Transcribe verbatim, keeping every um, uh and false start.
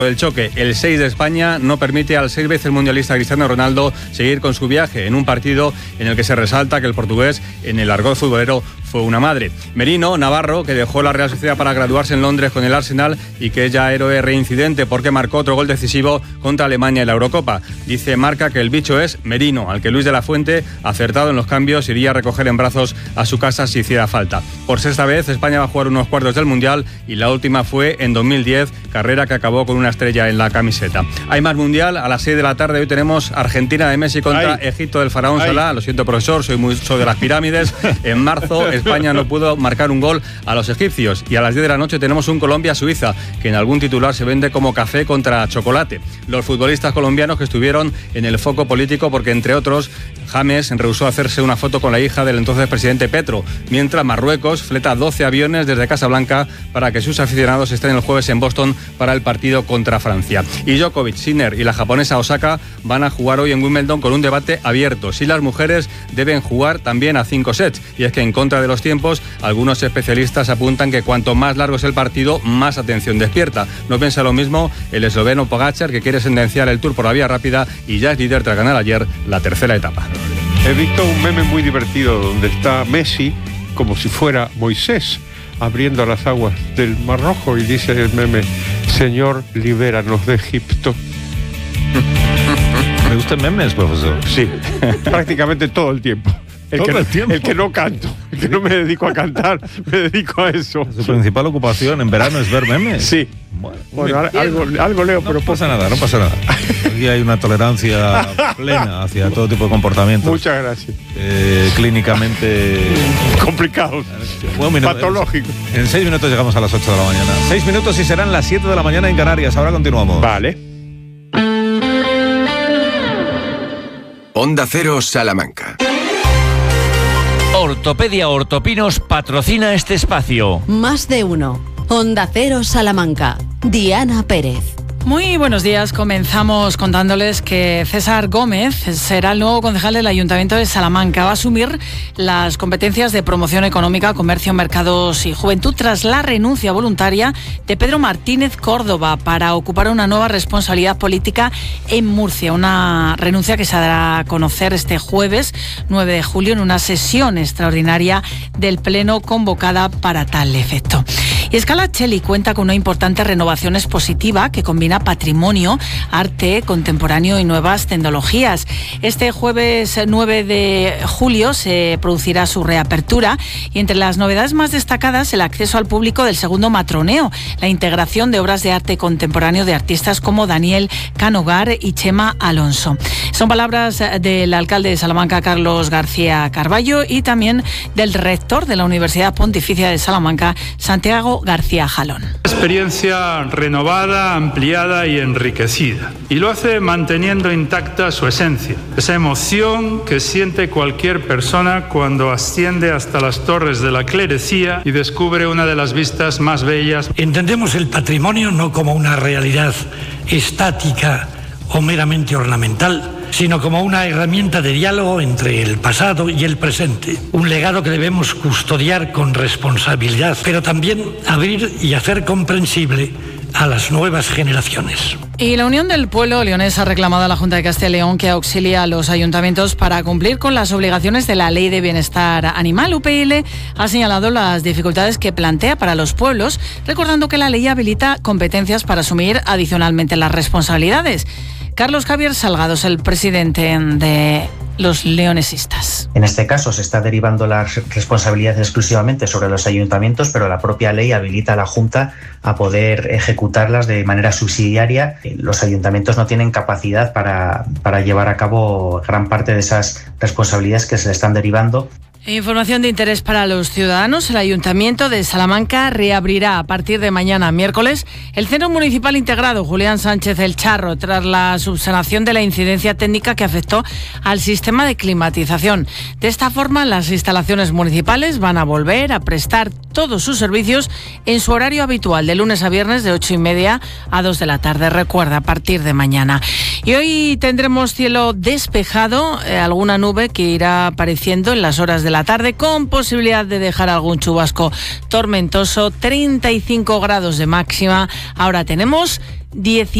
El choque, el seis de España, no permite al seis veces mundialista Cristiano Ronaldo seguir con su viaje en un partido en el que se resalta que el portugués, en el argot futbolero, fue una madre. Merino, navarro, que dejó la Real Sociedad para graduarse en Londres con el Arsenal y que es ya héroe reincidente porque marcó otro gol decisivo contra Alemania en la Eurocopa. Dice Marca que el bicho es Merino, al que Luis de la Fuente, acertado en los cambios, iría a recoger en brazos a su casa si hiciera falta. Por sexta vez, España va a jugar unos cuartos del Mundial y la última fue en dos mil diez, carrera que acabó con una estrella en la camiseta. Hay más Mundial, a las seis de la tarde hoy tenemos Argentina de Messi contra Ay. Egipto del faraón Ay. Salah. Lo siento, profesor, soy mucho de las pirámides. En marzo, España no pudo marcar un gol a los egipcios. Y a las diez de la noche tenemos un Colombia-Suiza, que en algún titular se vende como café contra chocolate. Los futbolistas colombianos que estuvieron en el foco político porque, entre otros, James rehusó hacerse una foto con la hija del entonces presidente Petro, mientras Marruecos fleta doce aviones desde Casablanca para que sus aficionados estén el jueves en Boston para el partido contra Francia. Y Djokovic, Sinner y la japonesa Osaka van a jugar hoy en Wimbledon con un debate abierto: si las mujeres deben jugar también a cinco sets. Y es que, en contra de los tiempos, algunos especialistas apuntan que cuanto más largo es el partido, más atención despierta. No piensa lo mismo el esloveno Pogačar, que quiere sentenciar el Tour por la vía rápida y ya es líder tras ganar ayer la tercera etapa. He visto un meme muy divertido donde está Messi como si fuera Moisés abriendo las aguas del Mar Rojo y dice el meme: Señor, libéranos de Egipto. ¿Me gustan memes, profesor? Sí, prácticamente todo el tiempo. El ¿Todo que, el tiempo? El que no canto, el que no me dedico a cantar, me dedico a eso. Su principal ocupación en verano es ver memes. Sí. Bueno, bueno algo, algo leo, no pero... No pasa nada, no pasa nada. Aquí hay una tolerancia plena hacia todo tipo de comportamientos. Muchas gracias. Eh, clínicamente... complicados. Bueno, patológicos. En seis minutos llegamos a las ocho de la mañana. Seis minutos y serán las siete de la mañana en Canarias. Ahora continuamos. Vale. Onda Cero Salamanca. Ortopedia Ortopinos patrocina este espacio. Más de uno. Onda Cero Salamanca. Diana Pérez. Muy buenos días. Comenzamos contándoles que César Gómez será el nuevo concejal del Ayuntamiento de Salamanca. Va a asumir las competencias de promoción económica, comercio, mercados y juventud tras la renuncia voluntaria de Pedro Martínez Córdoba para ocupar una nueva responsabilidad política en Murcia. Una renuncia que se dará a conocer este jueves nueve de julio en una sesión extraordinaria del Pleno convocada para tal efecto. Y Scala Coeli cuenta con una importante renovación expositiva que combina patrimonio, arte contemporáneo y nuevas tecnologías. Este jueves nueve de julio se producirá su reapertura y entre las novedades más destacadas el acceso al público del segundo matroneo, la integración de obras de arte contemporáneo de artistas como Daniel Canogar y Chema Alonso. Son palabras del alcalde de Salamanca, Carlos García Carballo, y también del rector de la Universidad Pontificia de Salamanca, Santiago García Jalón. Experiencia renovada, ampliada y enriquecida. Y lo hace manteniendo intacta su esencia, esa emoción que siente cualquier persona cuando asciende hasta las torres de la clerecía y descubre una de las vistas más bellas. Entendemos el patrimonio no como una realidad estática o meramente ornamental, sino como una herramienta de diálogo entre el pasado y el presente. Un legado que debemos custodiar con responsabilidad, pero también abrir y hacer comprensible a las nuevas generaciones. Y la Unión del Pueblo Leonés ha reclamado a la Junta de Castilla y León que auxilie a los ayuntamientos para cumplir con las obligaciones de la Ley de Bienestar Animal. U P L ha señalado las dificultades que plantea para los pueblos, recordando que la ley habilita competencias para asumir adicionalmente las responsabilidades. Carlos Javier Salgado es el presidente de los leonesistas. En este caso se está derivando la responsabilidad exclusivamente sobre los ayuntamientos, pero la propia ley habilita a la Junta a poder ejecutarlas de manera subsidiaria. Los ayuntamientos no tienen capacidad para, para llevar a cabo gran parte de esas responsabilidades que se le están derivando. Información de interés para los ciudadanos. El Ayuntamiento de Salamanca reabrirá a partir de mañana, miércoles, el Centro Municipal Integrado Julián Sánchez El Charro, tras la subsanación de la incidencia técnica que afectó al sistema de climatización. De esta forma, las instalaciones municipales van a volver a prestar todos sus servicios en su horario habitual, de lunes a viernes, de ocho y media a dos de la tarde. Recuerda, a partir de mañana. Y hoy tendremos cielo despejado, eh, alguna nube que irá apareciendo en las horas de la tarde con posibilidad de dejar algún chubasco tormentoso, treinta y cinco grados de máxima. Ahora tenemos diecinueve